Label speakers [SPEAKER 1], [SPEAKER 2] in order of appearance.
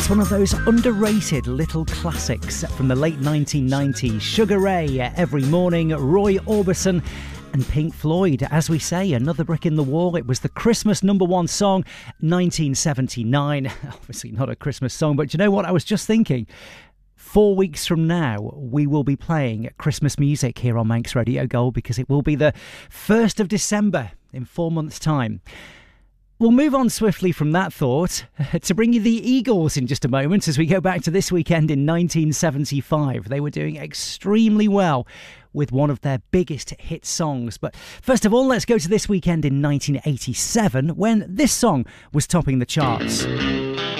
[SPEAKER 1] It's one of those underrated little classics from the late 1990s. Sugar Ray, Every Morning, Roy Orbison and Pink Floyd. As we say, another brick in the wall. It was the Christmas #1 song, 1979. Obviously not a Christmas song, but you know what? I was just thinking, 4 weeks from now, we will be playing Christmas music here on Manx Radio Gold because it will be the 1st of December in 4 months' time. We'll move on swiftly from that thought to bring you the Eagles in just a moment as we go back to this weekend in 1975. They were doing extremely well with one of their biggest hit songs. But first of all, let's go to this weekend in 1987 when this song was topping the charts.